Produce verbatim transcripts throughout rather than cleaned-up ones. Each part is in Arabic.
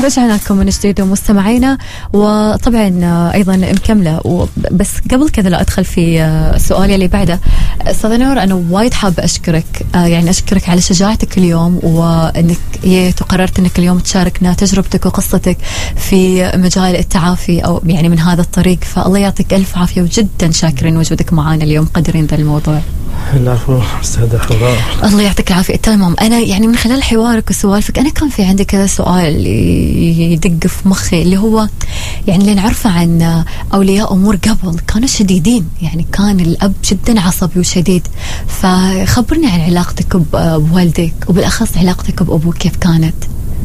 رجعنا لكم من جديد ومستمعينا، وطبعا أيضا مكملة. بس قبل كذا لا أدخل في سؤالي اللي بعده، أستاذة نور أنا وايد حابة أشكرك، يعني أشكرك على شجاعتك اليوم، وأنك قررت أنك اليوم تشاركنا تجربتك وقصتك في مجال التعافي أو يعني من هذا الطريق. فالله يعطيك ألف عافية، وجدا شاكرين وجودك معنا اليوم، قدرين ذا الموضوع. العفو استاذة حواء. الله يعطيك العافية. تمام، أنا يعني من خلال حوارك وسوالفك أنا كان في عندي كذا سؤال يدق في مخي، اللي هو يعني اللي نعرفه عن أولياء أمور قبل كانوا شديدين، يعني كان الأب جدا عصبي وشديد. فخبرني عن علاقتك بوالدك، وبالأخص علاقتك بأبوك كيف كانت؟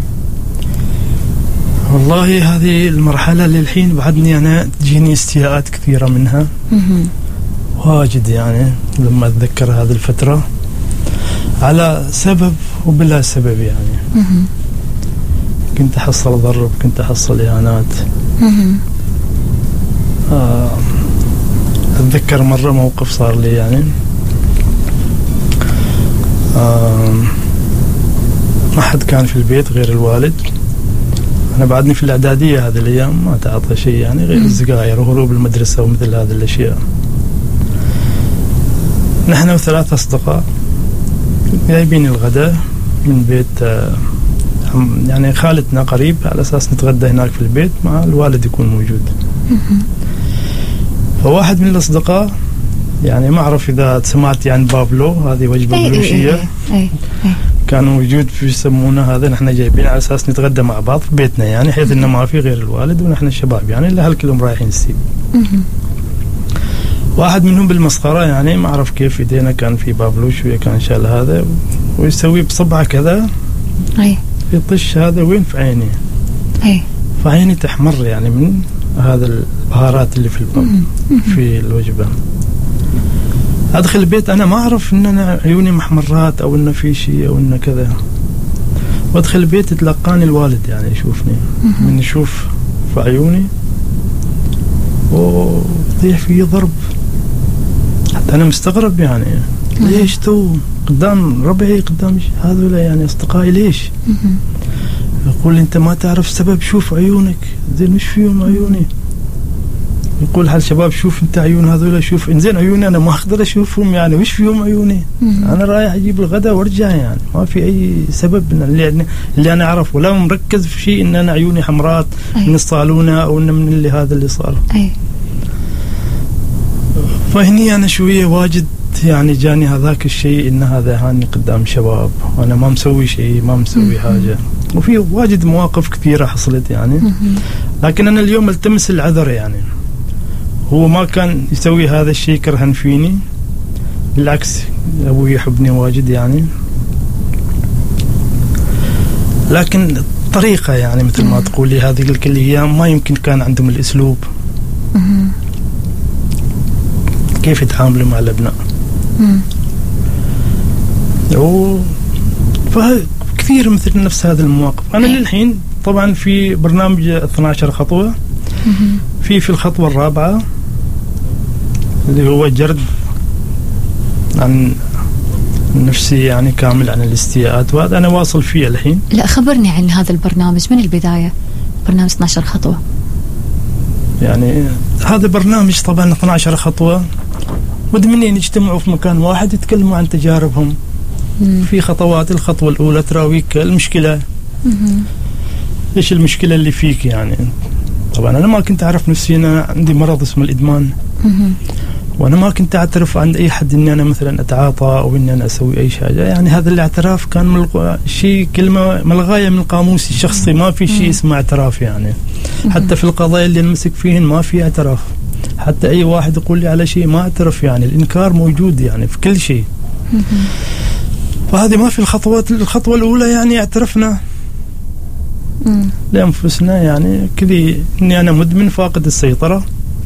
والله هذه المرحلة للحين بعدني أنا تجيني استياءات كثيرة منها واجد، يعني لما أتذكر هذه الفترة على سبب وبلا سبب، يعني كنت أحصل ضرب، كنت أحصل إهانات. آه أتذكر مرة موقف صار لي، يعني آه ما حد كان في البيت غير الوالد. أنا بعدني في الإعدادية هذه الأيام، ما تعطى شيء يعني غير السجاير وهروب المدرسة ومثل هذه الأشياء. نحن وثلاثة أصدقاء جايبين الغداء من بيت يعني خالتنا قريب، على أساس نتغدى هناك في البيت مع الوالد يكون موجود. فواحد من الأصدقاء، يعني ما أعرف إذا سمعت عن بابلو، هذه وجبة بلوشية كان موجود في يسمونه هذا، نحن جايبين على أساس نتغدى مع بعض في بيتنا، يعني حيث إنه ما في غير الوالد ونحن الشباب، يعني الأهل كلهم رايحين السيب. واحد منهم بالمسخرة، يعني ما أعرف كيف إيدينا كان في بابلوش ويا كان شال هذا ويسوي بصبعه كذا، أي يطش هذا وين في عيني، أي فعيني تحمر يعني من هذا البهارات اللي في الباب في الوجبة. أدخل البيت أنا ما أعرف إن أنا عيوني محمرات أو إنه في شيء أو إنه كذا، وأدخل البيت يتلقاني الوالد، يعني يشوفني من يشوف في عيوني وطيح فيه ضرب. حتى أنا مستغرب، يعني ليش تو قدام ربعي قدام هذولا يعني أصدقائي ليش؟ يقول أنت ما تعرف سبب، شوف عيونك زين وش فيهم عيوني. يقول هل شباب شوف أنت عيون هذولا، شوف إنزين عيوني أنا ما أقدر أشوفهم، يعني وش فيهم عيوني. أنا رايح أجيب الغداء وارجع، يعني ما في أي سبب اللي, اللي أنا أعرف، ولا مركز في شيء إن أنا عيوني حمرات من الصالونة أو إن من اللي هذا اللي صار. أي. فهني أنا شوية واجد يعني جاني هذاك الشيء إن هذا هاني قدام شباب وأنا ما مسوي شيء، ما مسوي حاجة. وفي واجد مواقف كثيرة حصلت يعني، لكن أنا اليوم التمس العذر، يعني هو ما كان يسوي هذا الشيء كرهن فيني، بالعكس أبوي يحبني واجد يعني، لكن الطريقة يعني مثل ما تقولي هذه الأيام ما يمكن كان عندهم الأسلوب كيف يتعاملوا مع الأبناء. و فكثير مثل نفس هذه المواقف. أنا للحين طبعا في برنامج اثنا عشر خطوة، في في الخطوة الرابعة اللي هو جرد عن نفسي يعني كامل عن الاستياءات، وهذا أنا واصل فيه الحين. لا خبرني عن هذا البرنامج من البداية، برنامج اثنا عشر خطوة. يعني هذا برنامج طبعا اثنا عشر خطوة مدمنين يجتمعوا في مكان واحد يتكلموا عن تجاربهم مم. في خطوات. الخطوة الأولى تراويك المشكلة، مم. إيش المشكلة اللي فيك يعني. طبعا أنا ما كنت أعرف نفسي أنا عندي مرض اسمه الإدمان، مم. وأنا ما كنت أعترف عند أي حد إني أنا مثلا أتعاطى أو إني أنا أسوي أي حاجة، يعني هذا الاعتراف كان ملغ... شيء كلمة ملغاية من القاموس الشخصي، ما في شيء اسمه اعتراف يعني. حتى في القضايا اللي نمسك فيهن ما في اعتراف، حتى أي واحد يقول لي على شيء ما اعترف، يعني الإنكار موجود يعني في كل شيء. فهذه ما في الخطوات. الخطوة الأولى يعني اعترفنا لأنفسنا يعني كذي إني أنا مدمن فاقد السيطرة،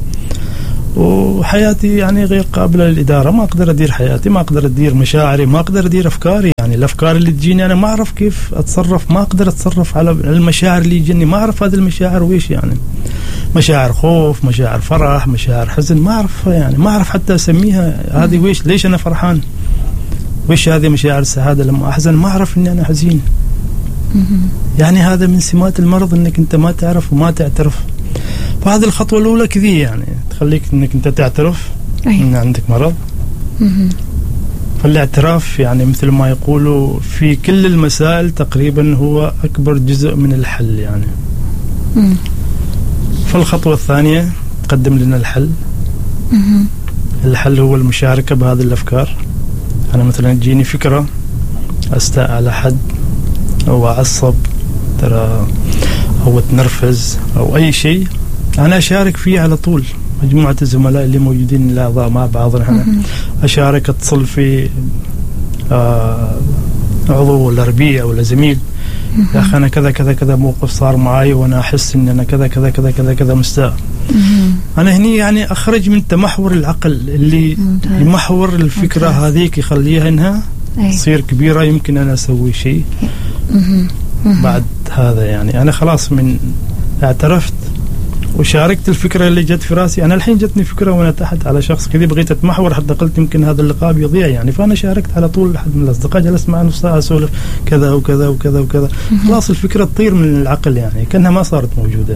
وحياتي يعني غير قابلة للإدارة، ما أقدر أدير حياتي، ما أقدر أدير مشاعري، ما أقدر أدير أفكاري، يعني الأفكار اللي تجيني أنا ما أعرف كيف أتصرف، ما أقدر أتصرف على المشاعر اللي يجيني، ما أعرف هذه المشاعر وإيش يعني، مشاعر خوف، مشاعر فرح، مشاعر حزن، ما أعرفها يعني، ما أعرف حتى أسميها هذه وإيش، ليش أنا فرحان، وإيش هذه مشاعر السعادة لما أحزن، ما أعرف إني أنا حزين. يعني هذا من سمات المرض انك انت ما تعرف وما تعترف. فهذه الخطوة الأولى كذي يعني تخليك انك انت تعترف أي. ان عندك مرض. مم. فالاعتراف يعني مثل ما يقولوا في كل المسائل تقريبا هو أكبر جزء من الحل يعني. مم. فالخطوة الثانية تقدم لنا الحل. مم. الحل هو المشاركة بهذه الأفكار. أنا مثلا تجيني فكرة أستاء على حد أو أعصب ترى أو أتنرفز أو أي شيء، أنا أشارك فيه على طول. مجموعة الزملاء اللي موجودين الأعضاء مع بعض نحن أشارك، أتصل في آه عضو ولا ربيع ولا زميل، يا أخي أنا كذا كذا كذا موقف صار معي وأنا أحس إن أنا كذا كذا كذا كذا كذا مستاء. أنا هني يعني أخرج من تمحور العقل اللي يمحور الفكرة هذيك يخليها إنها تصير كبيرة، يمكن أنا أسوي شيء بعد هذا. يعني أنا خلاص من اعترفت وشاركت الفكرة اللي جت في راسي. أنا الحين جتني فكرة وأنا تحت على شخص كذي بغيت أتمحور، حتى قلت يمكن هذا اللقاء بيضيع يعني، فأنا شاركت على طول. أحد من الأصدقاء جلست معه نص ساعة أسولف كذا وكذا وكذا وكذا، خلاص الفكرة تطير من العقل يعني كأنها ما صارت موجودة.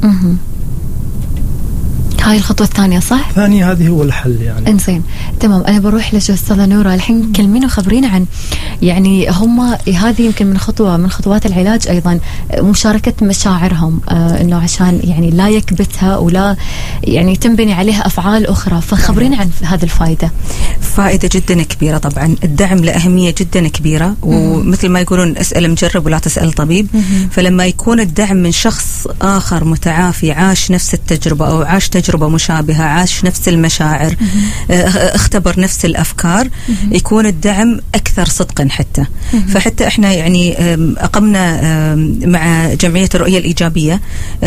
هاي الخطوة الثانية صح؟ ثانية هذه هو الحل يعني. إنزين تمام. أنا بروح لأستاذة نورة الحين، كلمينا وخبرينا عن يعني هم هذه يمكن من خطوة من خطوات العلاج أيضا مشاركة مشاعرهم، آه إنه عشان يعني لا يكبتها ولا يعني تنبني عليها أفعال أخرى. فخبرينا عن هذه الفائدة. فائدة جدا كبيرة طبعا. الدعم له أهمية جدا كبيرة، ومثل ما يقولون اسأل مجرب ولا تسأل طبيب. فلما يكون الدعم من شخص آخر متعافي عاش نفس التجربة أو عاش تجربة مشابهة، عاش نفس المشاعر، اختبر نفس الأفكار، يكون الدعم أكثر صدقا حتى. فحتى احنا يعني أقمنا مع جمعية الرؤية الإيجابية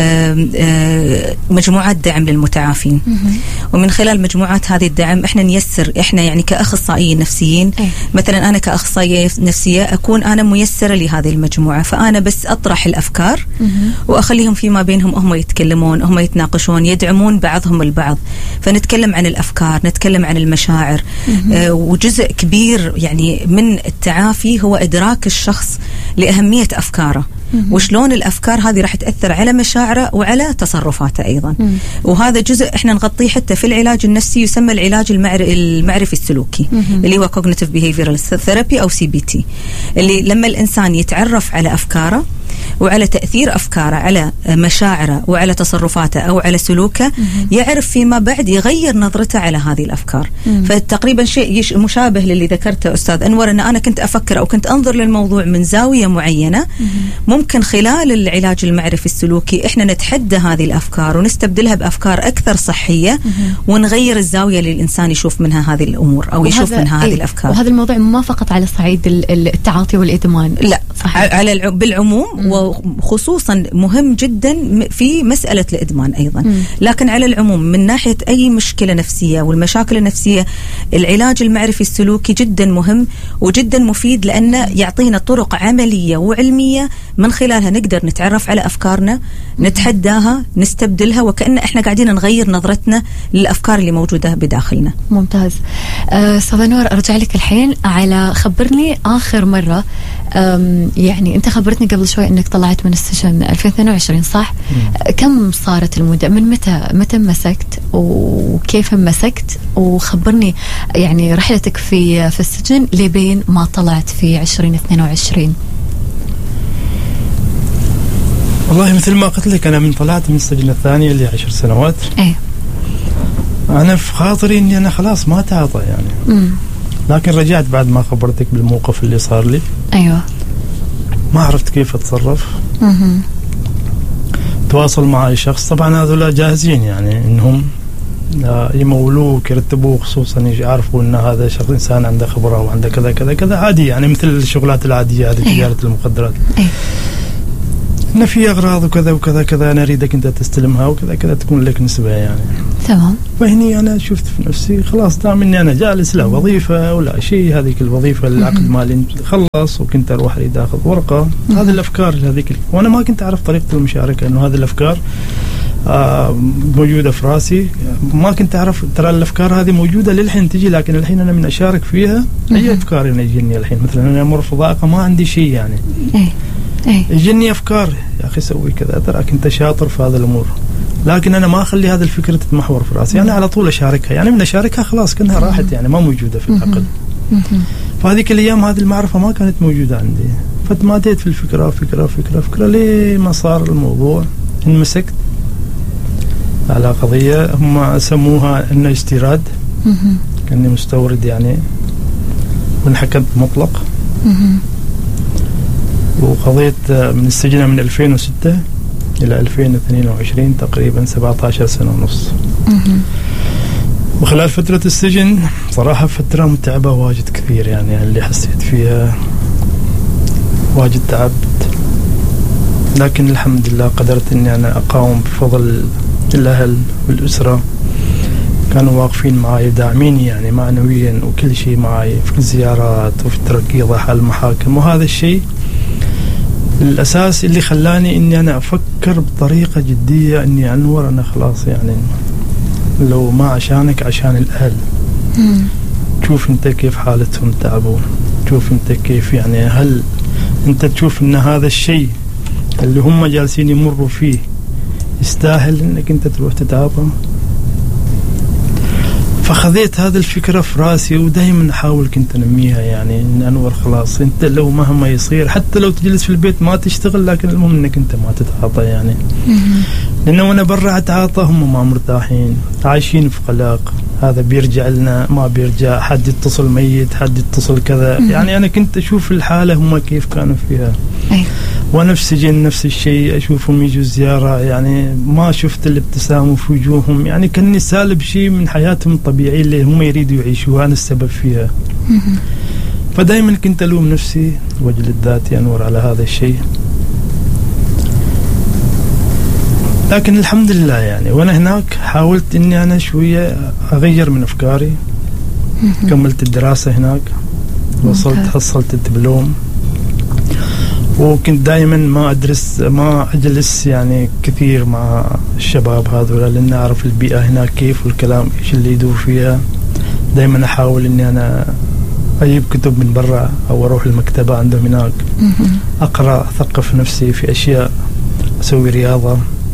مجموعات دعم للمتعافين، ومن خلال مجموعات هذه الدعم احنا نيسر، احنا يعني كأخصائيين نفسيين مثلا أنا كأخصائية نفسية أكون أنا ميسرة لهذه المجموعة، فأنا بس أطرح الأفكار وأخليهم فيما بينهم هم يتكلمون، هم يتناقشون، يدعمون بعضهم البعض. فنتكلم عن الأفكار، نتكلم عن المشاعر. آه وجزء كبير يعني من التعافي هو إدراك الشخص لأهمية أفكاره، وشلون الأفكار هذه راح تأثر على مشاعره وعلى تصرفاته أيضا. مم. وهذا جزء إحنا نغطيه حتى في العلاج النفسي، يسمى العلاج المعر... المعرفي السلوكي، مم. اللي هو Cognitive Behavioral Therapy أو سي بي تي، اللي لما الإنسان يتعرف على أفكاره وعلى تأثير أفكاره على مشاعره وعلى تصرفاته أو على سلوكه، مم. يعرف فيما بعد يغير نظرته على هذه الأفكار. مم. فتقريبا شيء مشابه للي ذكرته أستاذ أنور، أن أنا كنت أفكر أو كنت أنظر للموضوع من زاوية معينة، مم. ممكن خلال العلاج المعرفي السلوكي إحنا نتحدى هذه الأفكار ونستبدلها بأفكار أكثر صحية، مم. ونغير الزاوية اللي الإنسان يشوف منها هذه الأمور أو يشوف منها هذه الأفكار. وهذا الموضوع ما فقط على صعيد التعاطي والإدمان، لا صحيح. على الع... بالعموم، مم. وخصوصا مهم جدا في مسألة الإدمان أيضا، مم. لكن على العموم من ناحية أي مشكلة نفسية والمشاكل النفسية العلاج المعرفي السلوكي جدا مهم وجدا مفيد، لأنه يعطينا طرق عملية وعلمية من خلالها نقدر نتعرف على أفكارنا، نتحداها، نستبدلها، وكأن إحنا قاعدين نغير نظرتنا للأفكار اللي موجودة بداخلنا. ممتاز. أستاذة نور أرجع لك الحين على خبرني آخر مرة، يعني أنت خبرتني قبل شوي أنك طلعت من السجن ألفين واثنين وعشرين صح؟ مم. كم صارت المدة؟ من متى متى مسكت وكيف مسكت؟ وخبرني يعني رحلتك في في السجن لبين ما طلعت في عشرين اثنين وعشرين. والله مثل ما قلت لك أنا من طلعت من السجن الثاني اللي عشر سنوات، أيه. أنا في خاطري إني أنا خلاص ما تعاطى يعني، مم. لكن رجعت بعد ما خبرتك بالموقف اللي صار لي. أيوة. ما عرفت كيف أتصرف. مم. تواصل مع أي شخص، طبعا هذول جاهزين يعني إنهم يمولوك يرتبوه، خصوصا يعرفوا إن هذا شخص إنسان عنده خبرة وعنده كذا كذا كذا عادي يعني، مثل الشغلات العادية هذه تجارة المخدرات. أيوة. إن في أغراض وكذا وكذا كذا أنا أريدك أنت تستلمها وكذا كذا تكون لك نسبة يعني. تمام. فهني أنا شفت في نفسي خلاص دام إني أنا جالس لا وظيفة ولا شيء، هذيك الوظيفة العقد مالي خلص وكنت أروح أريد أخذ ورقة، هذه الأفكار هذيك، وأنا ما كنت أعرف طريقة المشاركة، إنه هذه الأفكار آه موجودة في راسي، ما كنت أعرف ترى الأفكار هذه موجودة للحين تجي، لكن الحين أنا من أشارك فيها أي أفكار أنا يجيني الحين، مثلا أنا أمر في ضائقة ما عندي شيء يعني، يجيني افكار يا اخي سوي كذا، تراك انت شاطر في هذا الامور، لكن انا ما اخلي هذه الفكره تتمحور في راسي، يعني على طول اشاركها، يعني من اشاركها خلاص كانها راحت، يعني ما موجوده في العقل. فهذيك الايام هذه المعرفه ما كانت موجوده عندي، فتماديت في الفكره فكره فكره فكره ليه ما صار الموضوع انمسكت على قضيه هم سموها انه استيراد، كاني مستورد يعني، وانحكمت مطلق. وقضيت من السجن من ألفين وستة إلى ألفين واثنين وعشرين تقريبا سبعة عشر سنة ونص. وخلال فترة السجن صراحة فترة متعبة واجد كثير، يعني اللي حسيت فيها واجد تعبت، لكن الحمد لله قدرت أني أنا أقاوم بفضل الأهل والأسرة، كانوا واقفين معي داعميني يعني معنويا وكل شيء معي في الزيارات وفي التركيض حال المحاكم. وهذا الشيء الأساس اللي خلاني إني أنا أفكر بطريقة جدية إني أنور أنا خلاص، يعني لو ما عشانك عشان الأهل. مم. تشوف أنت كيف حالتهم تعبوا، تشوف أنت كيف يعني هل أنت تشوف إن هذا الشيء اللي هم جالسين يمروا فيه يستاهل إنك أنت تروح تتعاطى؟ فخذيت هذه الفكرة في راسي ودائما أحاول كنت أنميها، يعني إن أنور خلاص أنت لو مهما يصير حتى لو تجلس في البيت ما تشتغل، لكن المهم إنك أنت ما تتعاطى يعني. لأنه وأنا برا أتعاطى هم ما مرتاحين، عايشين في قلق، هذا بيرجع لنا ما بيرجع، حد يتصل ميت، حد يتصل كذا. يعني أنا كنت أشوف الحالة هم كيف كانوا فيها. وأنا في السجن نفس الشيء، أشوفهم يجوا زيارة يعني ما شفت الابتسام في وجوههم، يعني كأني سالب شيء من حياتهم الطبيعية اللي هم يريدوا يعيشوها، أنا السبب فيها. فدايما كنت ألوم نفسي وجلد ذاتي أنور على هذا الشيء، لكن الحمد لله يعني وأنا هناك حاولت إني أنا شوية أغير من أفكاري. كملت الدراسة هناك، وصلت حصلت الدبلوم، وكنت دائما ما أدرس ما أجلس يعني كثير مع الشباب هذول، لأن أعرف البيئة هناك كيف والكلام إيش اللي يدور فيها. دائما أحاول إني أنا أجيب كتب من برا أو أروح المكتبة عندهم هناك أقرأ أثقف نفسي في أشياء، أسوي رياضة.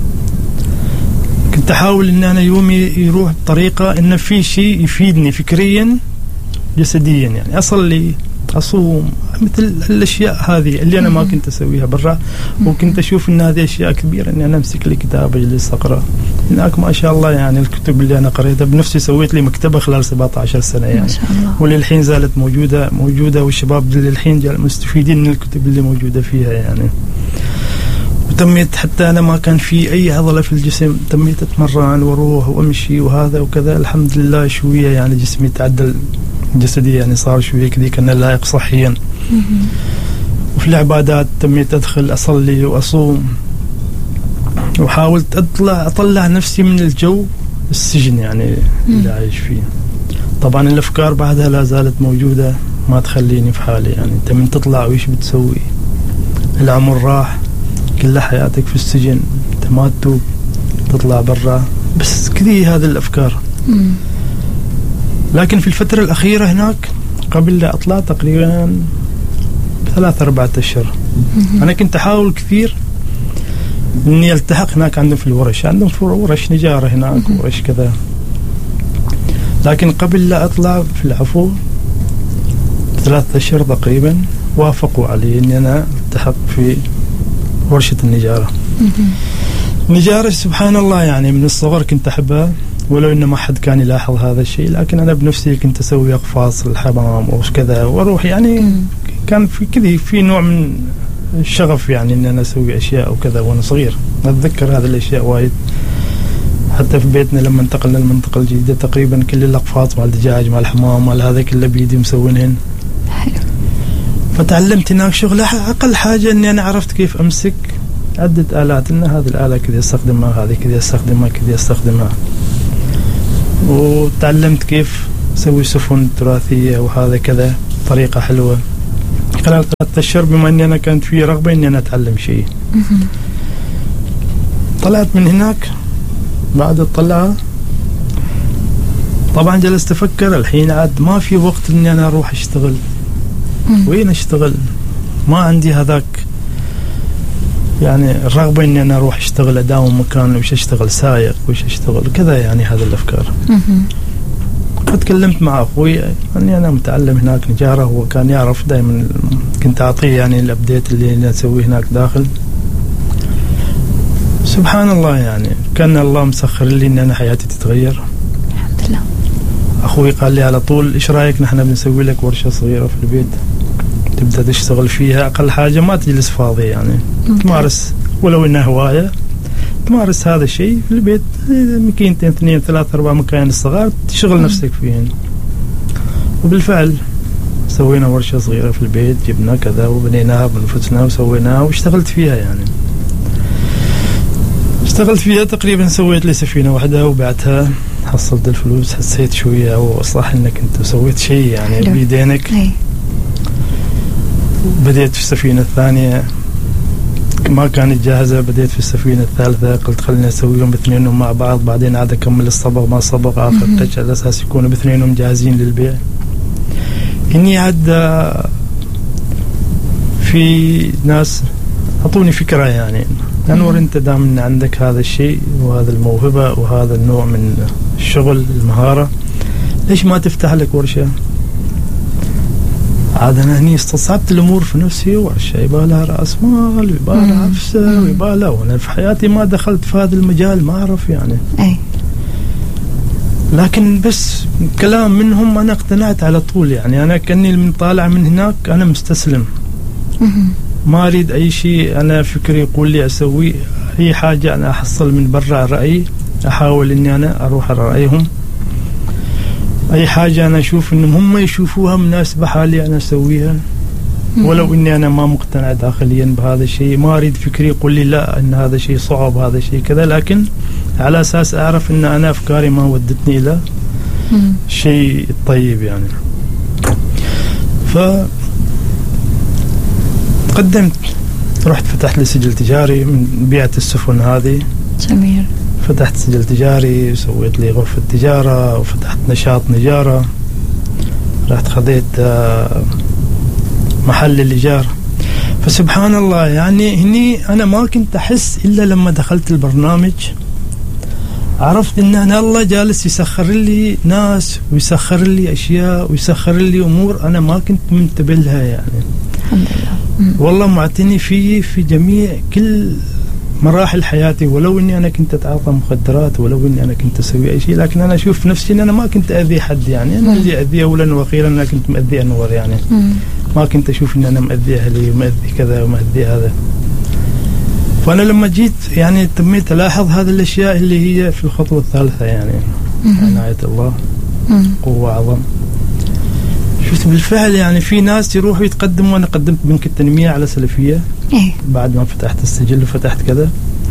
كنت أحاول إن أنا يومي يروح بطريقة إن في شيء يفيدني فكريا جسديا، يعني أصلي أصوم، مثل الأشياء هذه اللي أنا ما كنت أسويها برا. وكنت أشوف إن هذه أشياء كبيرة إني أنا أمسك لي كتاب أجلس أقرأ هناك. ما شاء الله يعني الكتب اللي أنا قريتها بنفسي سويت لي مكتبة خلال سبعة عشر سنة يعني، وللحين زالت موجودة موجودة والشباب للحين جال مستفيدين من الكتب اللي موجودة فيها يعني. وتميت حتى أنا ما كان في أي عضلة في الجسم، تميت أتمرن وأروح وأمشي وهذا وكذا. الحمد لله شوية يعني جسمي تعدل جسدي، يعني صار شوية كذي كأنه لائق صحيا. وفي العبادات تميت أدخل أصلي وأصوم، وحاولت أطلع أطلع نفسي من الجو السجن يعني اللي عايش فيه. طبعا الأفكار بعدها لا زالت موجودة ما تخليني في حالي، يعني أنت من تطلع وإيش بتسوي؟ العمر راح، كل حياتك في السجن، أنت ما تتوب تطلع برا، بس كذي هذه الأفكار. مم. لكن في الفترة الأخيرة هناك قبل لا أطلع تقريبا ثلاثة أربعة أشهر أنا كنت أحاول كثير إني ألتحق هناك عندهم في الورش، عندهم في ورش نجارة هناك ورش كذا. لكن قبل لا أطلع في العفو ثلاثة أشهر تقريبا وافقوا علي إني أنا ألتحق في ورشة النجارة. النجارة سبحان الله يعني من الصغر كنت أحبها، ولو إن ما حد كان يلاحظ هذا الشيء، لكن أنا بنفسي كنت أسوي أقفاص الحمام وكذا وأروح يعني. مم. كان في كذي في نوع من الشغف يعني إن أنا أسوي أشياء وكذا وأنا صغير. أتذكر هذه الأشياء وايد، حتى في بيتنا لما انتقلنا المنطقة الجديدة تقريبا كل الأقفاص مع الدجاج مع الحمام مع هذا كله بيدي مسوينهن. فتعلمت هناك شغل. أقل حاجة إني أنا عرفت كيف أمسك عدة آلات، إن هذه الآلة كذا استخدمها، هذه كذا استخدمها كذا استخدمها. وتعلمت كيف أسوي سفن تراثية وهذا كذا طريقة حلوة. خلال ثلاثة أشهر بما أني أنا كانت في رغبة إني أنا أتعلم شيء. طلعت من هناك. بعد الطلعة طبعا جلست أفكر الحين عاد ما في وقت إني أنا أروح أشتغل. وين أشتغل؟ ما عندي هذاك يعني الرغبة إني أنا أروح أشتغل أداوم مكان، وش أشتغل سائق وش أشتغل كذا، يعني هذا الأفكار. قد تكلمت مع أخوي أني أنا متعلم هناك نجارة، هو كان يعرف دائما، كنت أعطيه يعني الأبديت اللي أسويه هناك داخل. سبحان الله يعني كان الله مسخر لي إن أنا حياتي تتغير الحمد لله. أخوي قال لي على طول إيش رأيك نحن بنسوي لك ورشة صغيرة في البيت تبدأ تشتغل فيها، أقل حاجة ما تجلس فاضي يعني ممكن. تمارس ولو إنها هواية، تمارس هذا الشيء في البيت، مكينتين اثنين ثلاثة أربعة مكاين الصغار تشغل نفسك فيهن. وبالفعل سوينا ورشة صغيرة في البيت، جبنا كذا وبنيناها بنفسنا وسويناها واشتغلت فيها. يعني اشتغلت فيها تقريبا، سويت لي سفينة واحدة وبعتها، حصلت الفلوس، حسيت شوية وصح انك انت سويت شيء يعني بيدينك. بديت في السفينة الثانية ما كانت جاهزة، بديت في السفينة الثالثة، قلت خلينا نسويهم باثنينهم مع بعض، بعدين عاد أكمل الصبغ ما صبغ آخر تج على أساس يكونوا باثنينهم جاهزين للبيع. إني عاد في ناس أعطوني فكرة يعني أنور أنت دام إن عندك هذا الشيء وهذا الموهبة وهذا النوع من الشغل المهارة، ليش ما تفتح لك ورشة؟ عاد أنا هني استصعبت الأمور في نفسي، ورشة يبالها رأس مال ويبالها عفسة ويبالها، وأنا في حياتي ما دخلت في هذا المجال ما أعرف يعني أي. لكن بس كلام منهم أنا اقتنعت على طول. يعني أنا كأني من طالع من هناك أنا مستسلم، ما أريد أي شيء أنا فكري يقول لي أسوي أي حاجة، أنا أحصل من برا رأيي، أحاول إني أنا أروح على رأيهم. أي حاجة أنا أشوف إنهم هم يشوفوها مناسبة حالي أنا أسويها، ولو إني أنا ما مقتنع داخليا بهذا الشيء، ما أريد فكري يقول لي لا إن هذا شيء صعب هذا شيء كذا، لكن على أساس أعرف إن أنا أفكاري ما ودتني إلى شيء طيب يعني. ف قدمت، رحت فتحت لي سجل تجاري من بيعة السفن هذه. جميل. فتحت سجل تجاري، سويت لي غرفة تجارة، وفتحت نشاط نجارة، رحت خذيت محل الإيجار. فسبحان الله يعني هني أنا ما كنت أحس إلا لما دخلت البرنامج، عرفت إن أنا الله جالس يسخر لي ناس ويسخر لي أشياء ويسخر لي أمور أنا ما كنت منتبه لها يعني. الحمد لله. والله معتني فيه في جميع كل مراحل حياتي، ولو اني انا كنت اتعاطى مخدرات، ولو اني انا كنت اسوي اي شيء، لكن انا اشوف نفسي ان انا ما كنت اذي حد يعني. انا اللي اذي اولا واخيرا انا كنت مأذي انور يعني. مم. ما كنت اشوف ان انا مأذي اهلي ومأذي كذا ومأذي هذا. فانا لما جيت يعني تميت الاحظ هذه الاشياء اللي هي في الخطوه الثالثه يعني عناية الله، مم. قوه اعظم. شفت بالفعل يعني في ناس يروحوا يتقدموا، وانا قدمت بنك التنمية على سلفية إيه؟ بعد ما فتحت السجل وفتحت كذا.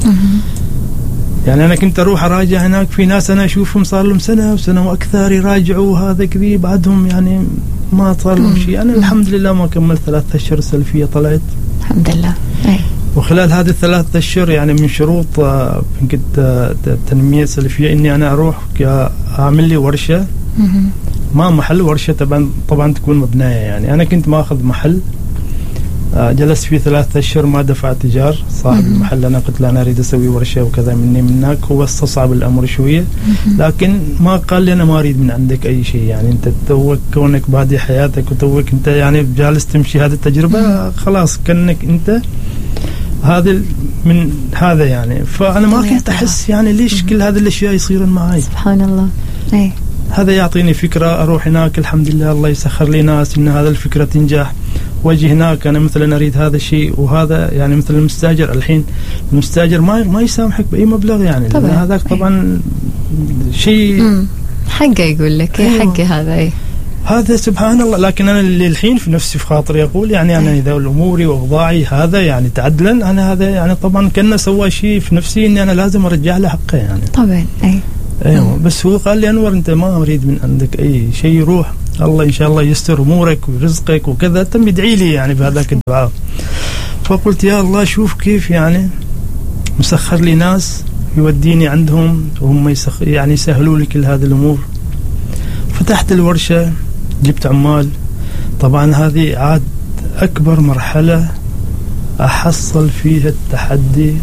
يعني انا كنت اروح اراجع هناك، في ناس انا اشوفهم صار لهم سنة وسنة واكثر يراجعوا هذا كذي، بعدهم يعني ما صار لهم شيء. انا الحمد لله ما كملت ثلاثة اشهر سلفية طلعت الحمد لله. إيه؟ وخلال هذه الثلاثة اشهر يعني من شروط بنك التنمية السلفية اني انا اروح اعمل لي ورشة، ما محل ورشة طبعا طبعا تكون مبنية يعني. أنا كنت ما أخذ محل، جلست فيه ثلاثة أشهر ما دفعت إيجار. صاحب المحل أنا قلت له أنا أريد أسوي ورشة وكذا مني منك، هو استصعب الأمر شوية، لكن ما قال لي أنا ما أريد من عندك أي شيء يعني. أنت توك كونك بادي حياتك وتوك أنت يعني جالس تمشي هذه التجربة، خلاص كأنك أنت هذا من هذا يعني. فأنا ما كنت أحس يعني ليش كل هذه الأشياء يصيرن معي. سبحان الله. أي هذا يعطيني فكرة، أروح هناك الحمد لله الله يسخر لي ناس إن هذا الفكرة تنجح، واجي هناك أنا مثلا أريد هذا الشيء وهذا يعني. مثل المستاجر الحين، المستاجر ما ما يسامحك بأي مبلغ يعني، لأن هذاك طبعا شيء حقه يقول لك إيه حقه هذا إيه هذا سبحان الله. لكن أنا اللي الحين في نفسي في خاطري أقول يعني أنا إذا أموري وأوضاعي هذا يعني تعدلا، أنا هذا يعني طبعا كأنه سوى شيء في نفسي إني أنا لازم أرجع له حقه يعني. طبعا أي ايوه. بس هو قال لي انور انت ما اريد من عندك اي شيء، روح الله ان شاء الله يستر امورك ورزقك وكذا. تم يدعي لي يعني بهذاك الدعاء. فقلت يا الله شوف كيف يعني مسخر لي ناس يوديني عندهم وهم يسخ يعني يسهلوا لي كل هذه الامور. فتحت الورشه، جبت عمال. طبعا هذه عاد اكبر مرحله أحصل فيها التحدي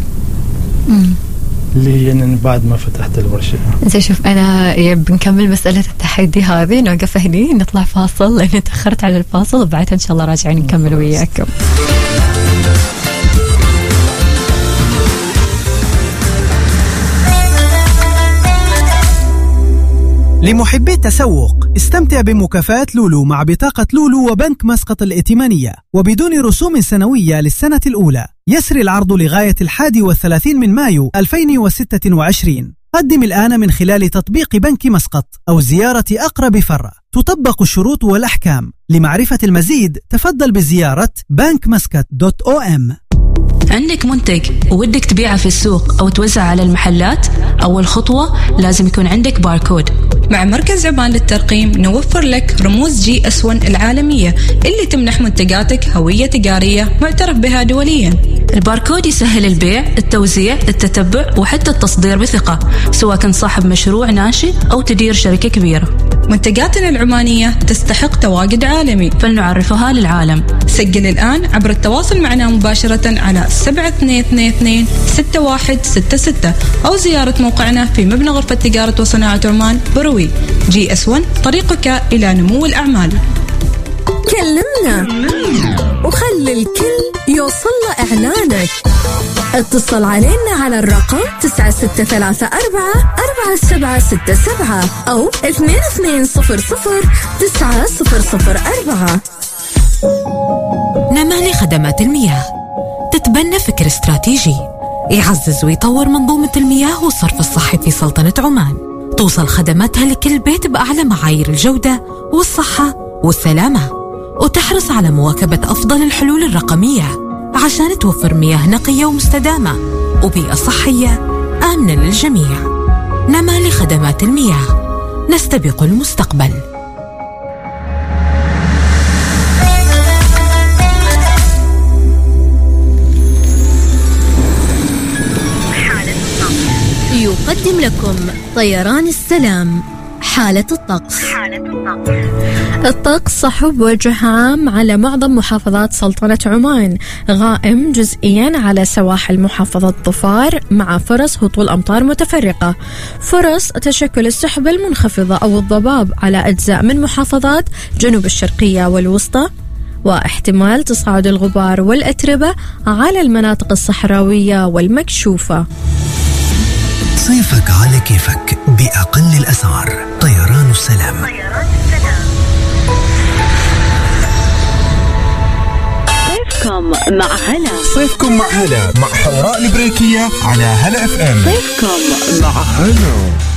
اللي يعني بعد ما فتحت الورشة. زي شوف أنا بنكمل مسألة التحدي هذه، نوقف هني نطلع فاصل لأني تأخرت على الفاصل، وبعدها إن شاء الله راجعين نكمل وياكم. لمحبي التسوق، استمتع بمكافآت لولو مع بطاقة لولو وبنك مسقط الائتمانية وبدون رسوم سنوية للسنة الأولى. يسري العرض لغاية الحادي والثلاثين من مايو ألفين وستة وعشرين. قدم الآن من خلال تطبيق بنك مسقط أو زيارة أقرب فرع. تطبق الشروط والأحكام. لمعرفة المزيد تفضل بزيارة بنك مسقط دوت أو إم. عندك منتج وودك تبيعه في السوق أو توزع على المحلات؟ أول خطوة لازم يكون عندك باركود. مع مركز عمان للترقيم نوفر لك رموز جي اس ون العالمية اللي تمنح منتجاتك هوية تجارية معترف بها دوليا. الباركود يسهل البيع، التوزيع، التتبع وحتى التصدير بثقة، سواء كنت صاحب مشروع ناشئ أو تدير شركة كبيرة. منتجاتنا العمانية تستحق تواجد عالمي، فلنعرفها للعالم. سجل الآن عبر التواصل معنا مباشرة على سبعة اثنين اثنين اثنين ستة واحد ستة ستة أو زيارة موقعنا في مبنى غرفة تجارة وصناعة عمان بروي. جي اس ون، طريقك إلى نمو الأعمال. كلمنا وخلي الكل يوصل له إعلانك. اتصل علينا على الرقم تسعة ستة ثلاثة أربعة أربعة سبعة ستة سبعة أو اثنين اثنين صفر صفر تسعة صفر صفر أربعة. نمالي خدمات المياه تتبنى فكر استراتيجي يعزز ويطور منظومة المياه والصرف الصحي في سلطنة عمان. توصل خدماتها لكل بيت بأعلى معايير الجودة والصحة والسلامة، وتحرص على مواكبة أفضل الحلول الرقمية عشان توفر مياه نقية ومستدامة وبيئة صحية آمنة للجميع. نمالي خدمات المياه، نستبق المستقبل. يقدم لكم طيران السلام حالة الطقس. الطقس صحب وجه عام على معظم محافظات سلطنة عمان، غائم جزئيا على سواحل محافظة ظفار مع فرص هطول أمطار متفرقة، فرص تشكل السحب المنخفضة أو الضباب على أجزاء من محافظات جنوب الشرقية والوسطى، واحتمال تصاعد الغبار والأتربة على المناطق الصحراوية والمكشوفة. صيفك على كيفك بأقل الأسعار. طيران السلام. صيفكم مع هلا. صيفكم مع هلا مع حوراء البريكية على هلا اف ام. صيفكم مع هلا.